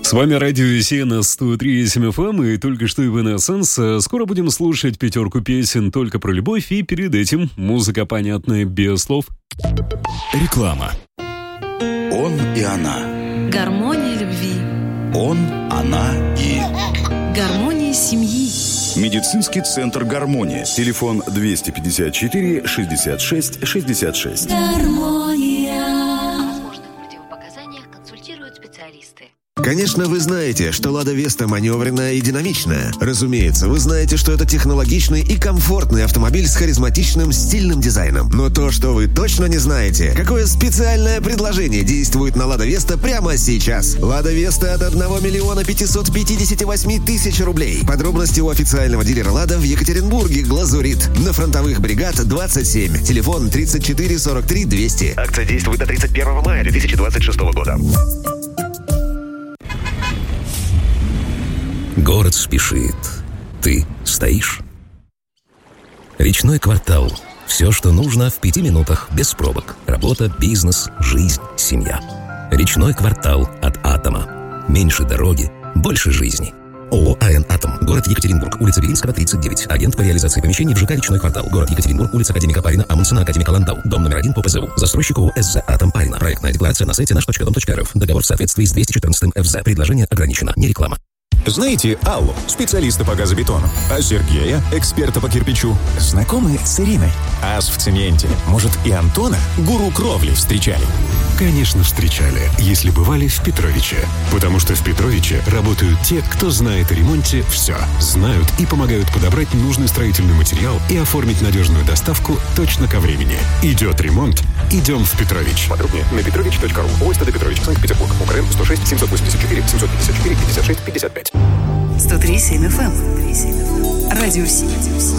С вами Радио Весей на 103.7 FM и только что Evanescence. Скоро будем слушать 5 песен только про любовь, и перед этим музыка понятная без слов. Реклама. Он и она. Гармония любви. Он, она и... Гармония семьи. Медицинский центр «Гармония». Телефон 254 66 66. Гармония. О возможных противопоказаниях консультируют специалисты. Конечно, вы знаете, что «Лада Веста» маневренная и динамичная. Разумеется, вы знаете, что это технологичный и комфортный автомобиль с харизматичным стильным дизайном. Но то, что вы точно не знаете, какое специальное предложение действует на «Лада Веста» прямо сейчас. «Лада Веста» от 1 558 000 рублей. Подробности у официального дилера «Лада» в Екатеринбурге, Глазурит. На фронтовых бригад 27. Телефон 34 43 200. Акция действует до 31 мая 2026 года. Город спешит. Ты стоишь. Речной квартал. Все, что нужно в 5 минутах, без пробок. Работа, бизнес, жизнь, семья. Речной квартал от «Атома». Меньше дороги, больше жизни. ООО «АН Атом». Город Екатеринбург. Улица Белинского, 39. Агент по реализации помещений в ЖК «Речной квартал». Город Екатеринбург. Улица Академика Парина, Амундсена, Академика Ландау. Дом номер 1 по ПЗУ. Застройщик ООО «СЗ Атом Парина». Проектная декларация на сайте наш.дом.рф. Договор в соответствии с 214 ФЗ. Предложение ограничено. Не реклама. Знаете Аллу, специалиста по газобетону? А Сергея, эксперта по кирпичу? Знакомы с Ириной? Ас в цементе. Может, и Антона, гуру кровли, встречали? Конечно, встречали, если бывали в Петровиче. Потому что в Петровиче работают те, кто знает о ремонте все. Знают и помогают подобрать нужный строительный материал и оформить надежную доставку точно ко времени. Идет ремонт, идем в Петрович. Подробнее на petrovich.ru. ОСТД Петрович, Санкт-Петербург. УКРН 106 784 754 56 55. 103.7 FM. Радио Си.